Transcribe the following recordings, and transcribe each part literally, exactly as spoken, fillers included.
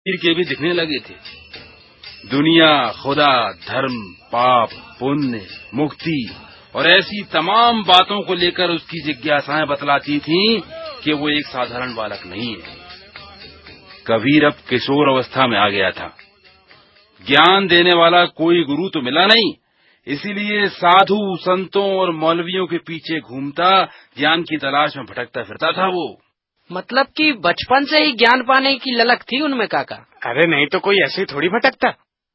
कबीर के भी दिखने लगे थे। दुनिया, खुदा, धर्म, पाप, पुण्य, मुक्ति और ऐसी तमाम बातों को लेकर उसकी जिज्ञासाएं बतलाती थीं कि वो एक साधारण बालक नहीं है। कबीर अब किशोर अवस्था में आ गया था। ज्ञान देने वाला कोई गुरु तो मिला नहीं, इसीलिए साधु, संतों और मौलवियों के पीछे घूमता, ज्ञान की तलाश में भटकता फिरता था वो। मतलब कि बचपन से ही ज्ञान पाने की ललक थी उनमें काका। अरे नहीं तो कोई ऐसे थोड़ी भटकता।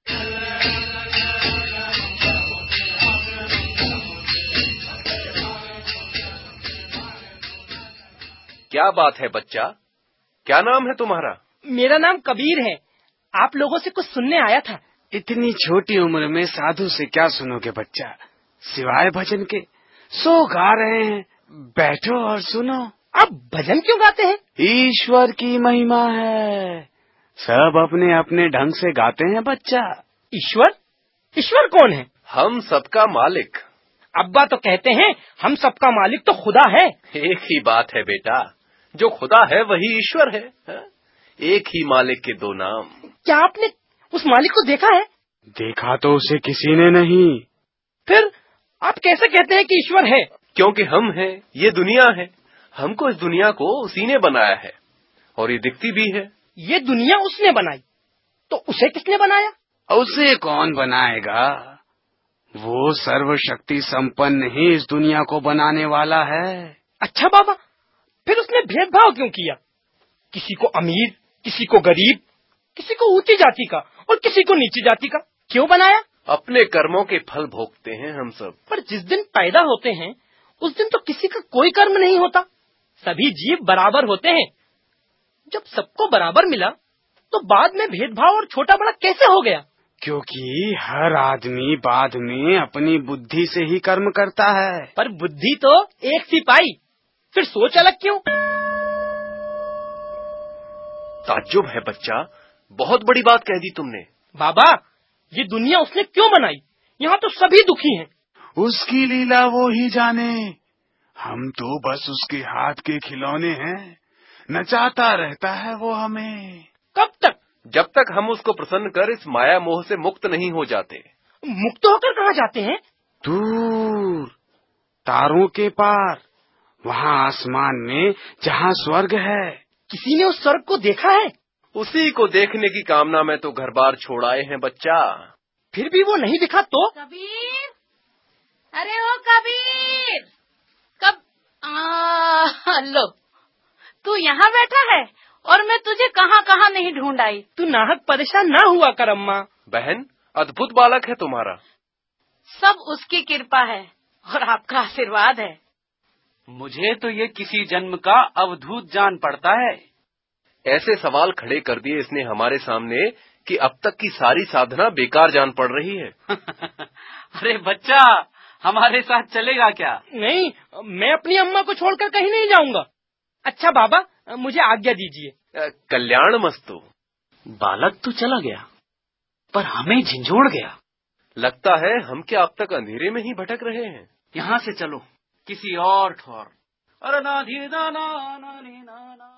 क्या बात है बच्चा, क्या नाम है तुम्हारा? मेरा नाम कबीर है। आप लोगों से कुछ सुनने आया था। इतनी छोटी उम्र में साधु से क्या सुनोगे बच्चा, सिवाय भजन के। सो गा रहे हैं, बैठो और सुनो। आप भजन क्यों गाते हैं? ईश्वर की महिमा है, सब अपने अपने ढंग से गाते हैं बच्चा। ईश्वर? ईश्वर कौन है? हम सबका मालिक। अब्बा तो कहते हैं हम सबका मालिक तो खुदा है। एक ही बात है बेटा, जो खुदा है वही ईश्वर है, है? एक ही मालिक के दो नाम। क्या आपने उस मालिक को देखा है? देखा तो उसे किसी ने नहीं। फिर आप कैसे कहते हैं कि ईश्वर है? क्योंकि हम हैं, ये दुनिया है, हमको इस दुनिया को उसी ने बनाया है और ये दिखती भी है। ये दुनिया उसने बनाई, तो उसे किसने बनाया? उसे कौन बनाएगा, वो सर्वशक्ति संपन्न ही इस दुनिया को बनाने वाला है। अच्छा बाबा, फिर उसने भेदभाव क्यों किया? किसी को अमीर, किसी को गरीब, किसी को ऊंची जाति का और किसी को नीची जाति का क्यों बनाया? अपने कर्मों के फल भोगते हैं हम सब। पर जिस दिन पैदा होते हैं उस दिन तो किसी का कोई कर्म नहीं होता, सभी जीव बराबर होते हैं। जब सबको बराबर मिला तो बाद में भेदभाव और छोटा बड़ा कैसे हो गया? क्योंकि हर आदमी बाद में अपनी बुद्धि से ही कर्म करता है। पर बुद्धि तो एक सी पाई, फिर सोच अलग क्यों? ताज्जुब है बच्चा, बहुत बड़ी बात कह दी तुमने। बाबा, ये दुनिया उसने क्यों बनाई? यहाँ तो सभी दुखी हैं। उसकी लीला वो ही जाने, हम तो बस उसके हाथ के खिलौने हैं। नचाता रहता है वो हमें। कब तक? जब तक हम उसको प्रसन्न कर इस माया मोह से मुक्त नहीं हो जाते। मुक्त होकर कहाँ जाते हैं? दूर, तारों के पार, वहाँ आसमान में जहाँ स्वर्ग है। किसी ने उस स्वर्ग को देखा है? उसी को देखने की कामना में तो घर बार छोड़ आए हैं बच्चा। फिर भी वो नहीं दिखा तो? कबीर, अरे ओ कबीर, कब आ, लो, तू यहाँ बैठा है और मैं तुझे कहाँ कहाँ नहीं ढूंढ आई। तू नाहक परेशान ना हुआ कर अम्मा। बहन, अद्भुत बालक है तुम्हारा। सब उसकी कृपा है और आपका आशीर्वाद है। मुझे तो ये किसी जन्म का अवधूत जान पड़ता है। ऐसे सवाल खड़े कर दिए इसने हमारे सामने कि अब तक की सारी साधना बेकार जान पड़ रही है। अरे बच्चा, हमारे साथ चलेगा क्या? नहीं, मैं अपनी अम्मा को छोड़कर कहीं नहीं जाऊंगा। अच्छा बाबा, मुझे आज्ञा दीजिए। कल्याण मस्तु। बालक तो चला गया, पर हमें झंझोड़ गया। लगता है हम क्या अब तक अंधेरे में ही भटक रहे हैं। यहाँ से चलो किसी और ठौर। अरे ना धीरे ना ना ना ना ना।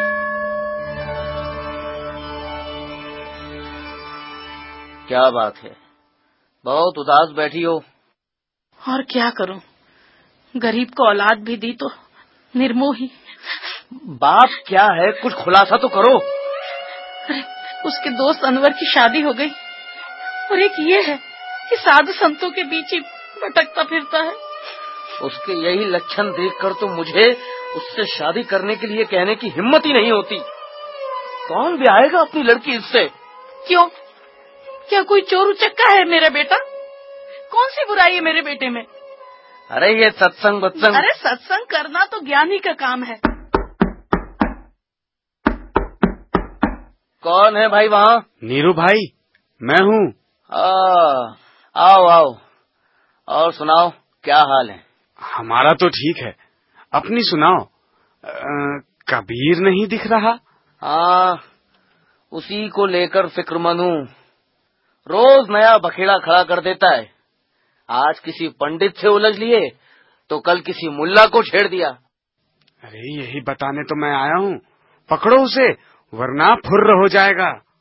क्या बात है, बहुत उदास बैठी हो? और क्या करूं, गरीब को औलाद भी दी तो निर्मोही। बात क्या है, कुछ खुलासा तो करो। अरे उसके दोस्त अनवर की शादी हो गई और एक ये है कि साधु संतों के बीच ही भटकता फिरता है। उसके यही लक्षण देखकर तो मुझे उससे शादी करने के लिए कहने की हिम्मत ही नहीं होती। कौन ब्याहेगा अपनी लड़की इससे? क्यों, क्या कोई चोर उचक्का है मेरा बेटा? कौन सी बुराई है मेरे बेटे में? अरे ये सत्संग बत्संग। अरे सत्संग करना तो ज्ञानी का काम है। कौन है भाई वहाँ? नीरू भाई, मैं हूँ। आओ आओ, और सुनाओ, क्या हाल है? हमारा तो ठीक है, अपनी सुनाओ। आ, कबीर नहीं दिख रहा? हाँ, उसी को लेकर फिक्रमंद हूँ। रोज नया बखेड़ा खड़ा कर देता है। आज किसी पंडित से उलझ लिए तो कल किसी मुल्ला को छेड़ दिया। अरे यही बताने तो मैं आया हूँ, पकड़ो उसे वरना फुर्र हो जाएगा।